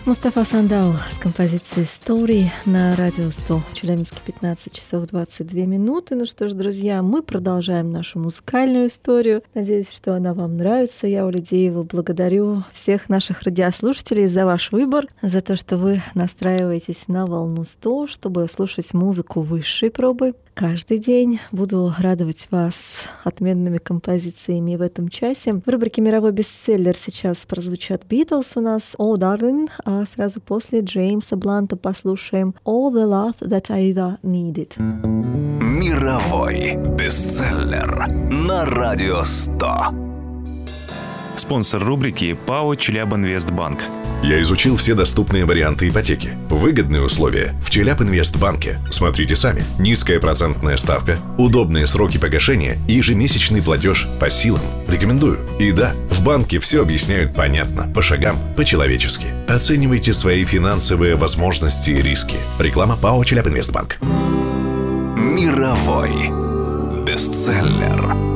Мустафа Сандал с композицией «Story» на радио 100. Челябинске 15 часов 22 минуты. Ну что ж, друзья, мы продолжаем нашу музыкальную историю. Надеюсь, что она вам нравится. Я, Оля Деева, благодарю всех наших радиослушателей за ваш выбор, за то, что вы настраиваетесь на волну 100, чтобы слушать музыку высшей пробы. Каждый день буду радовать вас отменными композициями в этом часе. В рубрике «Мировой бестселлер» сейчас прозвучат Beatles у нас «Oh, Darling», а сразу после Джеймса Бланта послушаем «All the Love That I Ever Needed». Мировой бестселлер на радио 100. Спонсор рубрики ПАО «Челябинвестбанк». Я изучил все доступные варианты ипотеки. Выгодные условия в Челябинвестбанке. Смотрите сами. Низкая процентная ставка, удобные сроки погашения и ежемесячный платеж по силам. Рекомендую. И да, в банке все объясняют понятно, по шагам, по-человечески. Оценивайте свои финансовые возможности и риски. Реклама ПАО «Челябинвестбанк». Мировой бестселлер.